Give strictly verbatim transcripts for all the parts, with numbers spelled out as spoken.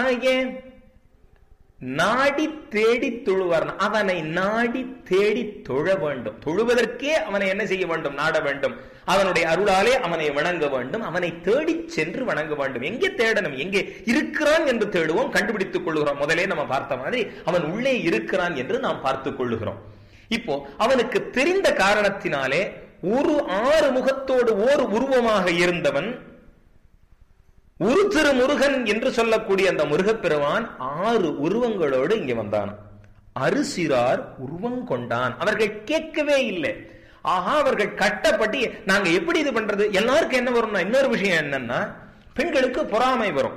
ஏன் நாடி தேடி தொழுவார். அவனை நாடி தேடி தொழ வேண்டும். தொழுவதற்கே அவனை என்ன செய்ய வேண்டும்? நாட வேண்டும். அவனுடைய அருளாலே அவனை வணங்க வேண்டும். அவனை தேடி சென்று வணங்க வேண்டும். எங்கே தேடணும்? எங்கே இருக்கிறான் என்று தேடுவோம், கண்டுபிடித்துக் கொள்ளுகிறோம். முதலே நம்ம பார்த்த மாதிரி அவன் உள்ளே இருக்கிறான் என்று நாம் பார்த்துக் கொள்ளுகிறோம். இப்போ அவனுக்கு தெரிந்த காரணத்தினாலே ஒரு ஆறு முகத்தோடு ஓர் உருவமாக இருந்தவன் ஒரு திரு முருகன் என்று சொல்லக்கூடிய அந்த முருகப்பெருமான் ஆறு உருவங்களோடு இங்கே வந்தான். அரிசிறார் உருவம் கொண்டான். அவர்கள் கேட்கவே இல்லை. ஆஹா, அவர்கள் கட்டப்பட்டு நாங்க எப்படி இது பண்றது? எல்லாருக்கும் என்ன வரும்னா, இன்னொரு விஷயம் என்னன்னா, பெண்களுக்கு பொறாமை வரும்.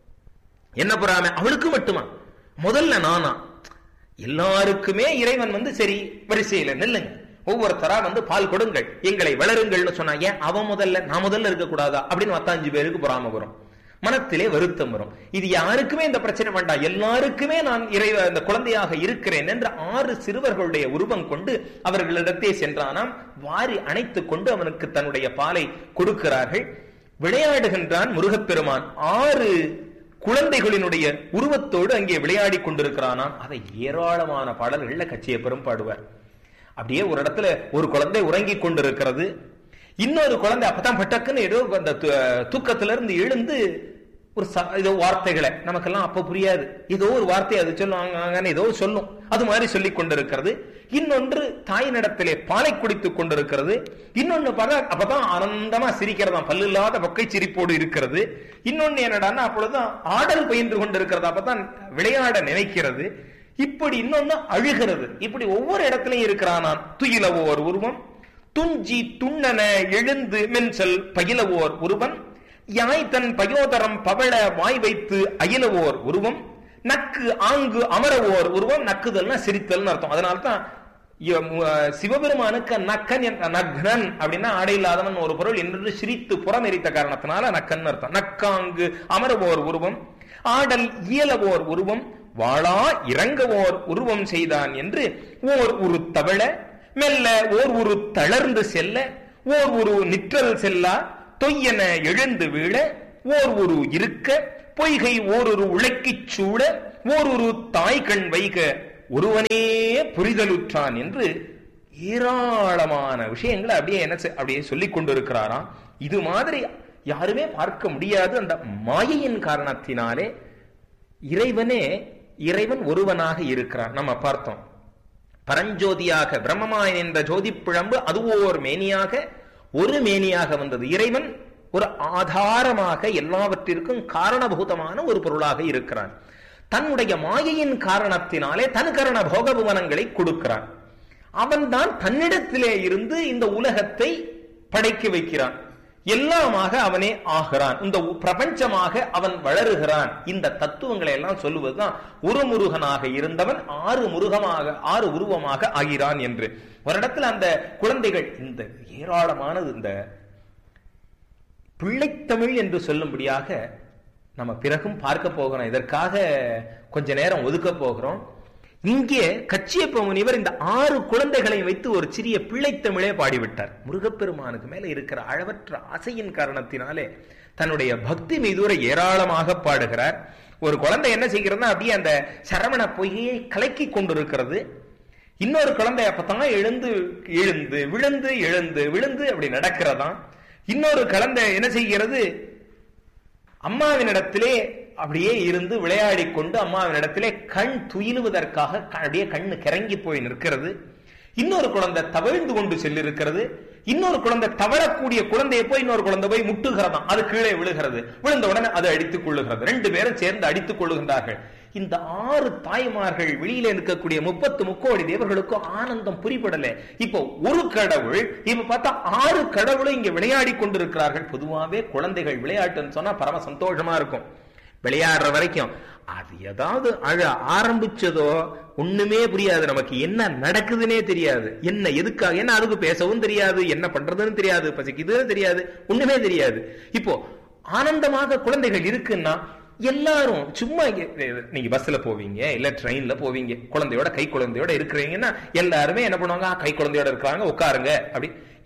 என்ன பொறாமை? அவளுக்கு மட்டுமா? முதல்ல நானா? எல்லாருக்குமே இறைவன் வந்து சரி வரிசையில நில்லுங்க, ஒவ்வொருத்தரா வந்து பால் கொடுங்கள், எங்களை வளருங்கள்னு சொன்னா, ஏன் அவன் முதல்ல நான் முதல்ல இருக்க கூடாதா அப்படின்னு பத்தாஞ்சு பேருக்கு பொறாம வரும், மனத்திலே வருத்தம் வரும். இது யாருக்குமே இந்த பிரச்சனை வேண்டாம், எல்லாருக்குமே நான் இறை அந்த குழந்தையாக இருக்கிறேன் என்று ஆறு சிறுவர்களுடைய உருவம் கொண்டு அவர்களிடத்தே சென்றானாம். வாரி அணைத்துக் கொண்டு அவனுக்கு தன்னுடைய பாலை கொடுக்கிறார்கள். விளையாடுகின்றான் முருகப்பெருமான். ஆறு குழந்தைகளினுடைய உருவத்தோடு அங்கே விளையாடி கொண்டிருக்கிறானாம். அதை ஏராளமான பாடல்கள்ல கச்சியப்பெரும் பாடுவார். அப்படியே ஒரு இடத்துல ஒரு குழந்தை உறங்கி கொண்டிருக்கிறது. இன்னொரு குழந்தை அப்பதான் பட்டக்குன்னு ஏதோ அந்த தூக்கத்திலிருந்து எழுந்து ஒரு ஏதோ வார்த்தைகளை நமக்கெல்லாம் அப்ப புரியாது, ஏதோ ஒரு வார்த்தை அது சொல்லுவாங்க, ஏதோ சொல்லும், அது மாதிரி சொல்லிக் கொண்டிருக்கிறது. இன்னொன்று தாயினிடத்திலே பாலை குடித்துக் கொண்டிருக்கிறது. இன்னொன்னு பார்த்தா அப்பதான் ஆனந்தமா சிரிக்கிறதா, பல்லு இல்லாத பக்கை சிரிப்போடு இருக்கிறது. இன்னொன்னு என்னடான்னா அப்பொழுதுதான் ஆடல் பயின்று கொண்டிருக்கிறது, அப்பதான் விளையாட நினைக்கிறது. இப்படி இன்னொன்னு அழுகிறது. இப்படி ஒவ்வொரு இடத்திலையும் இருக்கிறான். துயிலவோர் உருவம், துஞ்சி துண்ணன எழுந்து மென்சல் பயிலவோர் உருவன், யாய் தன் பயோதரம் பவள வாய் வைத்து அயிலவோர் உருவம், நக்கு ஆங்கு அமரவோர் உருவம். நக்குதல்னா சிரித்தல் அர்த்தம். அதனால்தான் சிவபெருமானுக்கு நக்கன் நக்னன் அப்படின்னா ஆடை இல்லாதவன் ஒரு பொருள் என்று சிரித்து புறம் எரித்த காரணத்தினால நக்கன் அர்த்தம். நக்காங்கு அமரவோர் உருவம், ஆடல் இயலவோர் உருவம், வாழா இறங்கவோர் உருவம் செய்தான் என்று ஓர் உரு தவள மெல்ல ஓர் உரு தளர்ந்து செல்ல, ஓர் உரு நிற்றல் செல்லா தொய்யென எழுந்து வீழ, ஓர் உரு இருக்க பொய்கை ஓரொரு உழைக்கிச் சூட, ஓர் உரு தாய் கண் வைக ஒருவனே புரிதலுற்றான் என்று ஏராளமான விஷயங்களை அப்படியே என்ன அப்படியே சொல்லிக் கொண்டிருக்கிறாராம். இது மாதிரி யாருமே பார்க்க முடியாது. அந்த மாயையின் காரணத்தினாலே இறைவனே இறைவன் ஒருவனாக இருக்கிறான். நம்ம பார்த்தோம், பரஞ்சோதியாக பிரம்மமாய் என்ற ஜோதி பிழம்பு அது ஓர் மேனியாக ஒரு மேனியாக வந்தது. இறைவன் ஒரு ஆதாரமாக எல்லாவற்றிற்கும் காரணபூதமான ஒரு பொருளாக இருக்கிறான். தன்னுடைய மாயையின் காரணத்தினாலே தன் கரண போகபுவனங்களை கொடுக்கிறான். அவன்தான் தன்னிடத்திலே இருந்து இந்த உலகத்தை படைக்க வைக்கிறான். எல்லாமாக அவனே ஆகிறான். இந்த பிரபஞ்சமாக அவன் வளருகிறான். இந்த தத்துவங்களை எல்லாம் சொல்லுவதுதான் ஒரு முருகனாக இருந்தவன் ஆறு முருகமாக ஆறு உருவமாக ஆகிறான் என்று. ஒரு இடத்துல அந்த குழந்தைகள் இந்த ஏராளமானது இந்த பிள்ளைத்தமிழ் என்று சொல்லும்படியாக நம்ம பிறகும் பார்க்க போகிறோம். இதற்காக கொஞ்ச நேரம் ஒதுக்க போகிறோம். இங்கே கச்சியப்ப முனிவர் இந்த ஆறு குழந்தைகளை வைத்து ஒரு சிறிய பிள்ளைத்தமிழே பாடிவிட்டார். முருகப்பெருமானுக்கு மேல இருக்கிற அளவற்ற ஆசையின் காரணத்தினாலே தன்னுடைய பக்தி மீதூர ஏராளமாக பாடுகிறார். ஒரு குழந்தை என்ன செய்கிறதுனா அப்படியே அந்த சரவண பொய்கையை கலக்கி கொண்டிருக்கிறது. இன்னொரு குழந்தை அப்பதான் எழுந்து எழுந்து விழுந்து எழுந்து விழுந்து அப்படி நடக்கிறதா. இன்னொரு குழந்தை என்ன செய்கிறது, அம்மாவினிடத்திலே அப்படியே இருந்து விளையாடி கொண்டு அம்மாவினிடத்திலே கண் துயிலுவதற்காக அப்படியே கண்ணு கிறங்கி போய் நிற்கிறது. இன்னொரு குழந்தை தவழ்ந்து கொண்டு செல்லிருக்கிறது. இன்னொரு குழந்தை தவழக்கூடிய குழந்தையை போய் இன்னொரு குழந்தை போய் முட்டுகிறதாம். அது கீழே விழுகிறது. விழுந்த உடனே அது அடித்துக் கொள்ளுகிறது. ரெண்டு பேரும் சேர்ந்து அடித்துக் கொள்ளுகின்றார்கள். இந்த ஆறு தாய்மார்கள் வெளியில இருக்கக்கூடிய முப்பத்து முக்கோடி தேவர்களுக்கும் ஆனந்தம் புரிபடல. இப்போ ஒரு கடவுள், இப்ப பார்த்தா ஆறு கடவுளும் இங்க விளையாடி கொண்டிருக்கிறார்கள். பொதுவாவே குழந்தைகள் விளையாட்டுன்னு சொன்னா பரம சந்தோஷமா இருக்கும். விளையாடுற வரைக்கும் அது ஏதாவது அழ ஆரம்பிச்சதோ ஒண்ணுமே புரியாது, நமக்கு என்ன நடக்குதுன்னே தெரியாது, என்ன எதுக்காக, என்ன அதுக்கு பேசவும் தெரியாது, என்ன பண்றதுன்னு தெரியாது, பசிக்குதுன்னு தெரியாது, ஒண்ணுமே தெரியாது. இப்போ ஆனந்தமாக குழந்தைகள் இருக்குன்னா எல்லாரும் சும்மா நீங்க பஸ்ல போவீங்க இல்ல ட்ரெயின்ல போவீங்க, குழந்தையோட கை குழந்தையோட இருக்கிறீங்கன்னா எல்லாருமே என்ன பண்ணுவாங்க, கை குழந்தையோட இருக்கிறாங்க உட்காருங்க அப்படி.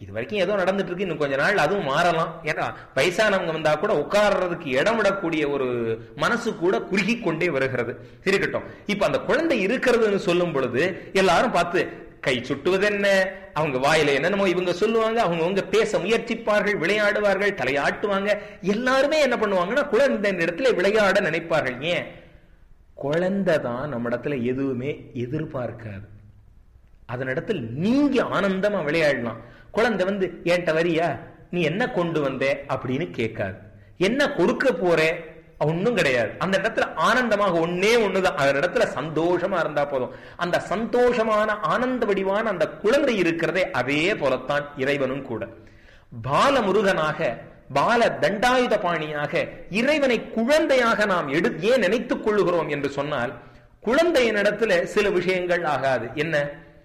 இது வரைக்கும் ஏதோ நடந்துட்டு இருக்கு, இன்னும் கொஞ்ச நாள் அதுவும் மாறலாம். ஏன்னா வயசானவங்க வந்தா கூட உட்கார்றதுக்கு இடம் விடக்கூடிய ஒரு மனசு கூட குறுகி கொண்டே வருகிறது. இருக்கட்டும், இப்ப அந்த குழந்தை இருக்கிறதுன்னு சொல்லும் பொழுது எல்லாரும் பார்த்து கை சுட்டுவது என்ன, அவங்க வாயில என்னென்னமோ இவங்க சொல்லுவாங்க, அவங்க அவங்க பேச முயற்சிப்பார்கள், விளையாடுவார்கள், தலையாட்டுவாங்க. எல்லாருமே என்ன பண்ணுவாங்கன்னா குழந்தை இடத்துல விளையாட நினைப்பார்கள். ஏன்? குழந்தை தான் நம்ம இடத்துல எதுவுமே எதிர்பார்க்காது. அதனிடத்தில் நீங்க ஆனந்தமா விளையாடலாம். குழந்தை வந்து என்கிட்ட வரியா, நீ என்ன கொண்டு வந்த அப்படின்னு கேட்காது. என்ன கொடுக்க போற ஒன்னும் கிடையாது. அந்த இடத்துல ஆனந்தமாக ஒன்னே ஒண்ணுதான், அந்த இடத்துல சந்தோஷமா இருந்தா போதும். அந்த சந்தோஷமான ஆனந்த வடிவான அந்த குழந்தை இருக்கிறதே அதே போலத்தான் இறைவனும் கூட. பால முருகனாக, பால தண்டாயுத பாணியாக இறைவனை குழந்தையாக நாம் எடு ஏன் நினைத்துக் கொள்ளுகிறோம் என்று சொன்னால், குழந்தையின் இடத்துல சில விஷயங்கள் ஆகாது. என்ன?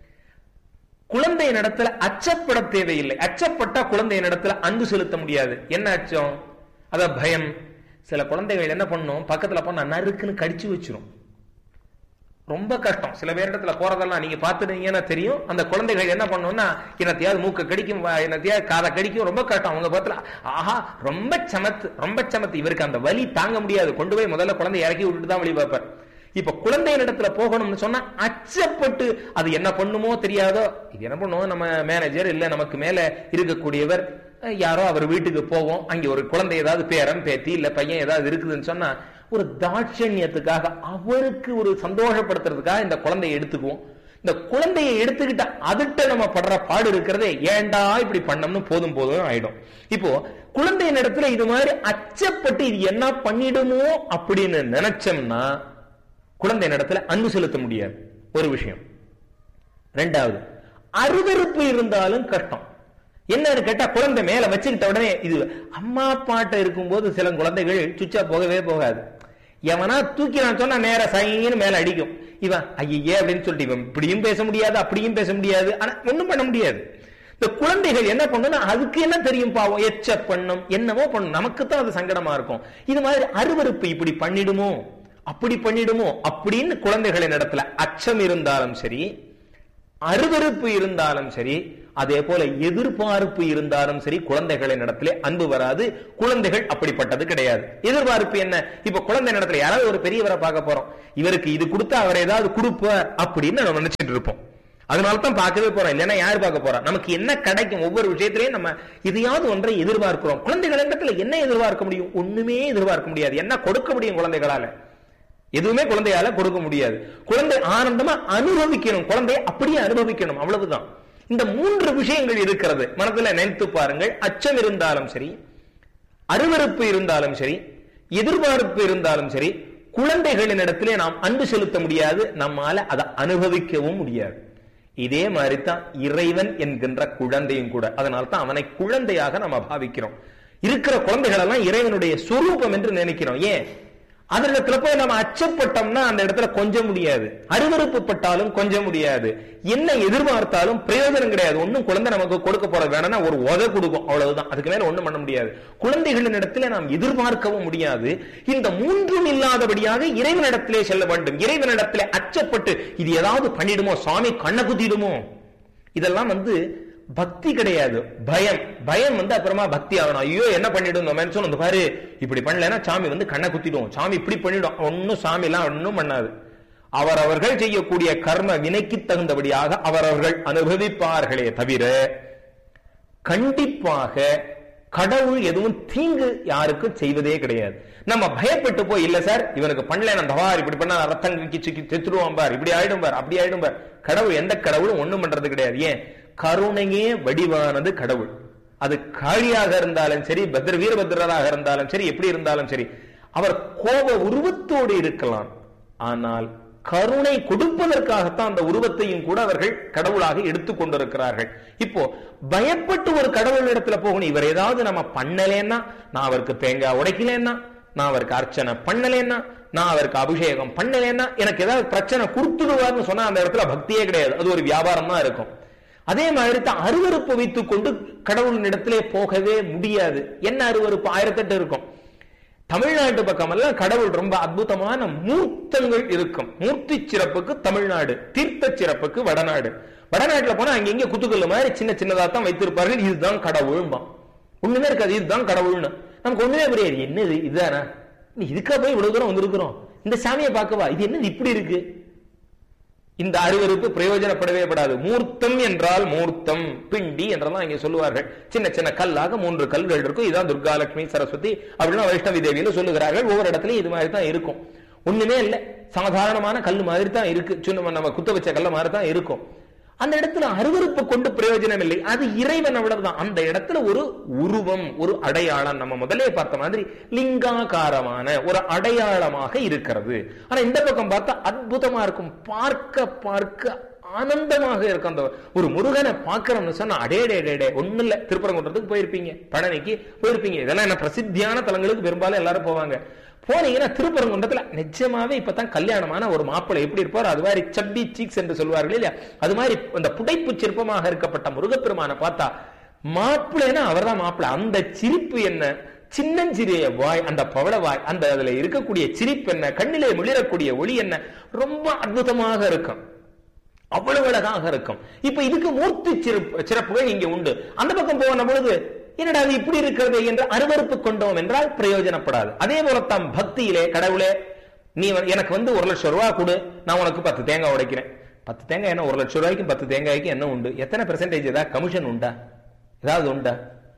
குழந்தையின் இடத்துல அச்சப்பட தேவையில்லை. அச்சப்பட்டா குழந்தையின் இடத்துல அன்பு செலுத்த முடியாது. என்ன அச்சம்? அத பயம். சில குழந்தைகள் என்ன பண்ணும், பக்கத்துல போனா நறுக்குன்னு கடிச்சு வச்சிரும். ரொம்ப கஷ்டம். சில பேர் இடத்துல போறதெல்லாம் நீங்க பாத்துட்டீங்கன்னா தெரியும். அந்த குழந்தைகள் என்ன பண்ணும்னா என்னத்தையாவது மூக்க கடிக்கும், என்னத்தையாவது காதை கடிக்கும். ரொம்ப கஷ்டம். அவங்க பக்கத்துல ஆஹா ரொம்ப சமத்து, ரொம்ப சமத்து. இவருக்கு அந்த வலி தாங்க முடியாது. கொண்டு போய் முதல்ல குழந்தை இறக்கி விட்டுட்டு தான் வழி பார்ப்பார். இப்ப குழந்தையின் இடத்துல போகணும்னு சொன்னா அச்சப்பட்டு அது என்ன பண்ணுமோ தெரியாதோ, இது என்ன பண்ணுவோம், நம்ம மேனேஜர் இல்ல நமக்கு மேல இருக்கக்கூடியவர் யாரோ அவர் வீட்டுக்கு போவோம், அங்க ஒரு குழந்தை ஏதாவது பேரன் பேத்தி இல்ல பையன் ஏதாவது இருக்குதுன்னு சொன்னா ஒரு தாட்சண்யத்துக்காக அவருக்கு ஒரு சந்தோஷப்படுத்துறதுக்காக இந்த குழந்தையை எடுத்துக்குவோம். இந்த குழந்தையை எடுத்துக்கிட்ட அதுட்ட நம்ம படுற பாடு இருக்கிறதே, ஏண்டா இப்படி பண்ணோம்னு போதும் போதும் ஆயிடும். இப்போ குழந்தையின் இடத்துல இது மாதிரி அச்சப்பட்டு இது என்ன பண்ணிடுமோ அப்படின்னு நினைச்சோம்னா குழந்தை இடத்துல அன்பு செலுத்த முடியாது. ஒரு விஷயம். ரெண்டாவது, அருவருப்பு இருந்தாலும் கஷ்டம். என்னன்னு கேட்டா குழந்தை மேல வச்சுக்கிட்ட உடனே, இது அம்மா அப்பாட்ட இருக்கும் போது சில குழந்தைகள் சுச்சா போகவே போகாது. எவனா தூக்கினான் சொன்னா நேர சைன்னு மேல அடிக்கும். இவன் ஐயே அப்படின்னு சொல்லிட்டு இவன் இப்படியும் பேச முடியாது அப்படியும் பேச முடியாது. ஆனா ஒண்ணும் பண்ண முடியாது. இந்த குழந்தைகள் என்ன பண்ணுன்னா அதுக்கு என்ன தெரியும், பாவம் எச்ச பண்ணும் என்னவோ பண்ணும். நமக்கு தான் அது சங்கடமா இருக்கும். இது மாதிரி அருவருப்பு இப்படி பண்ணிடுமோ அப்படி பண்ணிடுமோ அப்படின்னு குழந்தைகளின் இடத்துல அச்சம் இருந்தாலும் சரி, அருவருப்பு இருந்தாலும் சரி, அதே போல எதிர்பார்ப்பு இருந்தாலும் சரி, குழந்தைகளின் இடத்துல அன்பு வராது. குழந்தைகள் அப்படிப்பட்டது கிடையாது. எதிர்பார்ப்பு என்ன? இப்ப குழந்தை இடத்துல யாராவது ஒரு பெரியவரை பார்க்க போறோம், இவருக்கு இது கொடுத்தா அவர் ஏதாவது கொடுப்பார் அப்படின்னு நம்ம நினைச்சிட்டு இருப்போம். அதனால்தான் பார்க்கவே போறோம். இல்லைன்னா யாரு பார்க்க போறோம்? நமக்கு என்ன கிடைக்கும்? ஒவ்வொரு விஷயத்திலையும் நம்ம இதையாவது ஒன்றை எதிர்பார்க்கிறோம். குழந்தைகள் இடத்துல என்ன எதிர்பார்க்க முடியும்? ஒண்ணுமே எதிர்பார்க்க முடியாது. என்ன கொடுக்க முடியும் குழந்தைகளால? எதுவுமே குழந்தையால கொடுக்க முடியாது. குழந்தை ஆனந்தமா அனுபவிக்கணும், குழந்தையை அப்படியே அனுபவிக்கணும், அவ்வளவுதான். இந்த மூன்று விஷயங்கள் இருக்கிறது. மனதில் நினைத்து பாருங்கள். அச்சம் இருந்தாலும் சரி, அருவருப்பு இருந்தாலும் சரி, எதிர்பார்ப்பு இருந்தாலும் சரி, குழந்தைகளின் இடத்திலே நாம் அன்பு செலுத்த முடியாது, நம்மால அதை அனுபவிக்கவும் முடியாது. இதே மாதிரி தான் இறைவன் என்கின்ற குழந்தையும் கூட. அதனால்தான் அவனை குழந்தையாக நம்ம பாவிக்கிறோம். இருக்கிற குழந்தைகள் எல்லாம் இறைவனுடைய சொரூபம் என்று நினைக்கிறோம். ஏன்? அதற்கு போய் நம்ம அச்சப்பட்டோம்னா அந்த இடத்துல கொஞ்சம் முடியாது, அருவருப்பு பட்டாலும் கொஞ்சம் முடியாது, என்ன எதிர்பார்த்தாலும் பிரயோஜனம் கிடையாது. ஒன்னும் குழந்தை நமக்கு கொடுக்க போறது வேணும்னா ஒரு உதை கொடுக்கும், அவ்வளவுதான். அதுக்கு மேல ஒண்ணும் பண்ண முடியாது. குழந்தைகளின் இடத்துல நாம் எதிர்பார்க்கவும் முடியாது. இந்த மூன்றும் இல்லாதபடியாக இறைவனிடத்திலே செல்ல வேண்டும். இறைவனிடத்திலே அச்சப்பட்டு இது ஏதாவது பண்ணிடுமோ, சாமி கண்ண குத்திடுமோ, இதெல்லாம் வந்து பக்தி கிடையாது, பயம். பயம் வந்து அப்புறமா பக்தி ஆகணும். ஐயோ என்ன பண்ணிடும் சொன்ன பாரு, இப்படி பண்ணலன்னா சாமி வந்து கண்ணை குத்திடும், சாமி இப்படி பண்ணிடும். ஒன்னும் சாமி எல்லாம் ஒன்னும் பண்ணாது. அவரவர்கள் செய்யக்கூடிய கர்ம வினைக்கு தகுந்தபடியாக அவரவர்கள் அனுபவிப்பார்களே தவிர கண்டிப்பாக கடவுள் எதுவும் தீங்கு யாருக்கும் செய்வதே கிடையாது. நம்ம பயப்பட்டு போய் இல்ல சார் இவனுக்கு பண்ணல தவார் இப்படி பண்ண ரத்தம் செத்துடுவான் பார், இப்படி ஆயிடும் பார், அப்படி ஆயிடும் பார். கடவுள் எந்த கடவுளும் ஒண்ணும் பண்றது கிடையாது. ஏன்? கருணையே வடிவானது கடவுள். அது காளியாக இருந்தாலும் சரி, பத்ர வீரபத்ரராக இருந்தாலும் சரி, எப்படி இருந்தாலும் சரி, அவர் கோப உருவத்தோடு இருக்கலாம். ஆனால் கருணை கொடுப்பதற்காகத்தான் அந்த உருவத்தையும் கூட அவர்கள் கடவுளாக எடுத்துக் கொண்டிருக்கிறார்கள். இப்போ பயப்பட்டு ஒரு கடவுள் இடத்துல போகணும், இவர் ஏதாவது நம்ம பண்ணலேன்னா, நான் அவருக்கு தேங்காய் உடைக்கலன்னா, நான் அவருக்கு அர்ச்சனை பண்ணலேன்னா, நான் அவருக்கு அபிஷேகம் பண்ணலேன்னா எனக்கு ஏதாவது பிரச்சனை கொடுத்துடுவார்னு சொன்னா அந்த இடத்துல பக்தியே கிடையாது, அது ஒரு வியாபாரம் தான் இருக்கும். அதே மாதிரி தான் அருவருப்பு வைத்துக் கொண்டு கடவுளின் இடத்திலே போகவே முடியாது. என்ன அருவருப்பு? ஆயிரத்தெட்டு இருக்கும். தமிழ்நாட்டு பக்கம் எல்லாம் கடவுள் ரொம்ப அற்புதமான மூர்த்தங்கள் இருக்கும். மூர்த்தி சிறப்புக்கு தமிழ்நாடு, தீர்த்த சிறப்புக்கு வடநாடு. வடநாட்டுல போனா அங்க இங்க குத்துக்கல்லு மாதிரி சின்ன சின்னதா தான் வைத்திருப்பார்கள். இதுதான் கடவுள்பான். ஒண்ணுமே இருக்காது, இதுதான் கடவுள்னு. நமக்கு ஒண்ணுமே புரியாது. என்னது இதுதானா, இதுக்கா போய் இவ்வளவு தூரம் வந்திருக்கிறோம், இந்த சாமியை பார்க்கவா, இது என்னது இப்படி இருக்கு. இந்த அருவருப்பு பிரயோஜனப்படவே படாது. மூர்த்தம் என்றால் மூர்த்தம், பிண்டி என்றெல்லாம் இங்க சொல்லுவார்கள். சின்ன சின்ன கல்லாக மூன்று கல்கள் இருக்கும். இதான் துர்கா லட்சுமி சரஸ்வதி அப்படின்னா வைஷ்ணவி தேவியில சொல்லுகிறார்கள். ஒவ்வொரு இடத்துலயும் இது மாதிரி தான் இருக்கும். ஒண்ணுமே இல்லை, சாதாரணமான கல் மாதிரி தான் இருக்கு. சும்மா நம்ம குத்த வச்ச கல்ல மாதிரி தான் இருக்கும். அந்த இடத்துல அருவருப்பு கொண்டு பிரயோஜனம் இல்லை. அது இறைவன் அவ்வளவுதான். அந்த இடத்துல ஒரு உருவம், ஒரு அடையாளம், நம்ம முதலே பார்த்த மாதிரி லிங்காகாரமான ஒரு அடையாளமாக இருக்கிறது. ஆனா இந்த பக்கம் பார்த்தா அற்புதமா இருக்கும். பார்க்க பார்க்க ஆனந்தமாக இருக்கும். அந்த ஒரு முருகனை பார்க்கிறோம்னு சொன்னா அடே டே ஒண்ணு இல்ல. திருப்பரங்குன்றத்துக்கு போயிருப்பீங்க, பழனிக்கு போயிருப்பீங்க. இதெல்லாம் என்ன பிரசித்தியான தலங்களுக்கு பெரும்பாலும் எல்லாரும் போவாங்க. போனீங்கன்னா திருப்பரங்குன்றத்துல நிஜமாவே இப்பதான் கல்யாணமான ஒரு மாப்பிள்ளை எப்படி இருப்பார், அது மாதிரி சப்பி சீக்ஸ் என்று சொல்வார்கள் இல்லையா, அது மாதிரி அந்த புடைப்பு சிற்பமாக இருக்கப்பட்ட முருகப்பெருமான பார்த்தா மாப்பிள்ளைன்னா அவர் தான் மாப்பிள்ளை. அந்த சிரிப்பு என்ன, சின்னஞ்சிறிய வாய், அந்த பவள வாய், அந்த அதுல இருக்கக்கூடிய சிரிப்பு என்ன, கண்ணிலே மிளிரக்கூடிய ஒளி என்ன, ரொம்ப அற்புதமாக இருக்கும். அவ்வளவு அழகாக இருக்கும். இப்ப இதுக்கு மூர்த்தி சிறப்புகள் இங்க உண்டு. அந்த பக்கம் போன பொழுது என்னடா அது இப்படி இருக்கிறது என்று அருவருப்பு கொண்டோம் என்றால் பிரயோஜனப்படாது. அதே போலத்தான் பக்தியிலே, கடவுளே நீ எனக்கு வந்து ஒரு லட்சம் ரூபாய் கொடு, நான் உனக்கு பத்து தேங்காய் உடைக்கிறேன். பத்து தேங்காய் என்ன, ஒரு லட்சம் ரூபாய்க்கும் பத்து தேங்காய்க்கு என்ன உண்டு, எத்தனை பெர்சன்டேஜ், ஏதாவது கமிஷன் உண்டா, ஏதாவது உண்டா?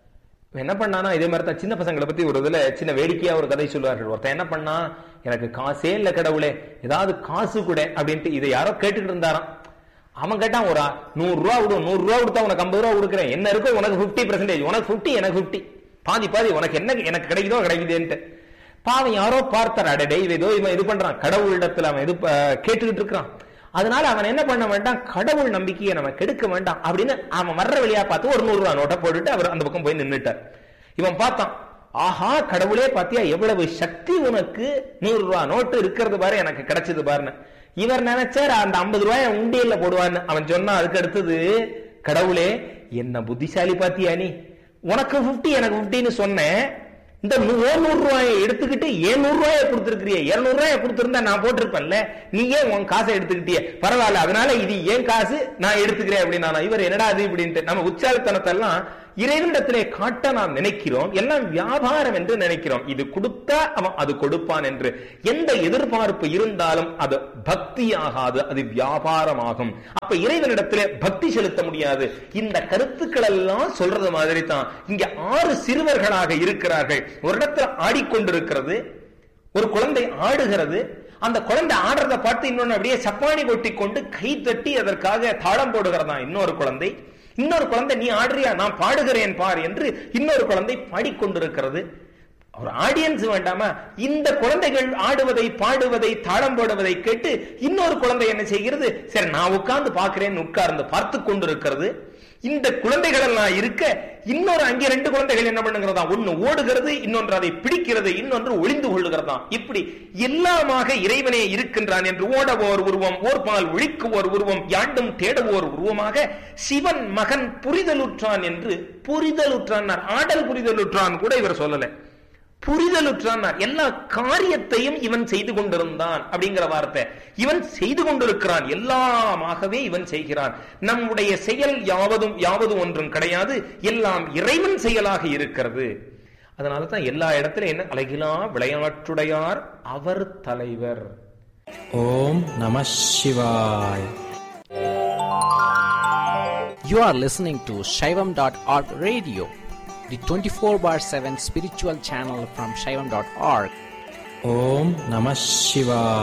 என்ன பண்ணானா இதே மாதிரி தான் சின்ன பசங்களை பத்தி ஒரு இதுல சின்ன வேடிக்கையா ஒரு கதை சொல்லுவார்கள். ஒருத்தன் என்ன பண்ணா, எனக்கு காசே இல்ல கடவுளே, ஏதாவது காசு கூட அப்படின்ட்டு இதை யாரோ கேட்டுக்கிட்டு இருந்தாராம். அவன் கேட்டான், ஒரு நூறு ரூபா விடும், நூறு ரூபா கொடுத்தா உனக்கு ஐம்பது ரூபா கொடுக்குறேன், என்ன இருக்கும் உனக்கு பிப்டி பெர்சன்டேஜ், உனக்கு பிப்டி எனக்கு பிப்டி, பாதி பாதி உனக்கு என்ன எனக்கு கிடைக்குதோ கிடைக்குதுன்ட்டு. பாவம் யாரோ பார்த்தார், அடடே ஏதோ இவன் இது பண்றான், கடவுளிடத்துல அவன் இது கேட்டுக்கிட்டு இருக்கிறான். அதனால அவன் என்ன பண்ண வேண்டாம், கடவுள் நம்பிக்கையை நம்ம கெடுக்க வேண்டாம் அப்படின்னு அவன் வர்ற வழியா பார்த்து ஒரு நூறு ரூபா நோட்டை போட்டுட்டு அவர் அந்த பக்கம் போய் நின்றுட்டார். இவன் பார்த்தான், ஆஹா கடவுளே பாத்தியா எவ்வளவு சக்தி உனக்கு, நூறு ரூபா நோட்டு இருக்கிறது பாரு, எனக்கு கிடைச்சது பாருன்னு. இவர் நினைச்சார் அந்த ஐம்பது ரூபாய் உண்டியல்ல போடுவான்னு. அவன் சொன்னா அதுக்கு அடுத்தது, கடவுளே என்ன புத்திசாலி பாத்தியா நீ, உனக்கு பிப்டி எனக்கு பிப்டின்னு சொன்னேன், இந்த நூறு ரூபாயை எடுத்துக்கிட்டு ஏழுநூறு ரூபாயை கொடுத்திருக்கிறிய, இருநூறு ரூபாயை கொடுத்திருந்தா நான் போட்டிருப்பேன்ல, நீ ஏன் உன் காசை எடுத்துக்கிட்டிய, பரவாயில்ல அதனால இது ஏன் காசு நான் எடுத்துக்கிறேன் அப்படின்னா. இவர் என்னடா அது இப்படின்ட்டு நம்ம உச்சாரத்தனத்தை எல்லாம் இறைவனிடத்திலே காட்ட நாம் நினைக்கிறோம். எல்லாம் வியாபாரம் என்று நினைக்கிறோம். இது கொடுத்தா அவன் அது கொடுப்பான் என்று எந்த எதிர்பார்ப்பு இருந்தாலும் அது பக்தி ஆகாது, அது வியாபாரமாகும். அப்ப இறைவனிடத்திலே பக்தி செலுத்த முடியாது. இந்த கருத்துக்கள் எல்லாம் சொல்றது மாதிரி தான் இங்க ஆறு சிறுவர்களாக இருக்கிறார்கள். ஒரு இடத்துல ஆடிக்கொண்டிருக்கிறது, ஒரு குழந்தை ஆடுகிறது. அந்த குழந்தை ஆடுறத பார்த்து இன்னொன்னு அப்படியே சப்பானி கொட்டி கொண்டு கை தட்டி அதற்காக தாளம் போடுகிறதா இன்னொரு குழந்தை. இன்னொரு குழந்தை நீ ஆடுறியா, நான் பாடுகிறேன் பார் என்று இன்னொரு குழந்தை பாடிக்கொண்டிருக்கிறது. ஒரு ஆடியன்ஸ் வேண்டாமா, இந்த குழந்தைகள் ஆடுவதை பாடுவதை தாளம் போடுவதை கேட்டு இன்னொரு குழந்தை என்ன செய்கிறது, சரி நான் உட்கார்ந்து பார்க்கிறேன், உட்கார்ந்து பார்த்து கொண்டிருக்கிறது. இந்த குழந்தைகள் எல்லாம் இருக்க இன்னொரு அங்கே ரெண்டு குழந்தைகள் என்ன பண்ணுகிறதா, ஒன்னு ஓடுகிறது, இன்னொன்று அதை பிடிக்கிறது, இன்னொன்று ஒளிந்து கொள்ளுகிறதா. இப்படி எல்லாமாக இறைவனே இருக்கின்றான் என்று ஓடவோர் உருவம், ஓர் பால் ஒழிக்குவோர் உருவம், யாண்டும் தேடுவோர் உருவமாக சிவன் மகன் புரிதலுற்றான் என்று புரிதலுற்றான். ஆடல் புரிதலுற்றான் கூட இவர் சொல்லல, புரிதலுற்றான். எல்லா காரியத்தையும் இவன் செய்து கொண்டிருந்தான் அப்படிங்கிற வார்த்தை. இவன் செய்து கொண்டிருக்கிறான், எல்லாமாகவே இவன் செய்கிறான். நம்முடைய செயல் யாவதும் யாவது ஒன்றும் கிடையாது, எல்லாம் இறைவன் செயலாக இருக்கிறது. அதனால தான் எல்லா இடத்துல என்ன, அழகிலா விளையாட்டுடையார் அவர் தலைவர். ஓம் நம சிவாய். You are listening to Shaivam dot org radio, the twenty-four bar seven spiritual channel from Shaivam dot org. Om Namah Shivaya.